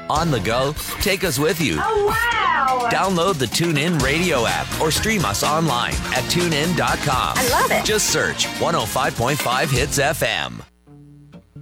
On the go, take us with you. Oh, wow. Download the TuneIn Radio app or stream us online at tunein.com. I love it. Just search 105.5 Hits FM.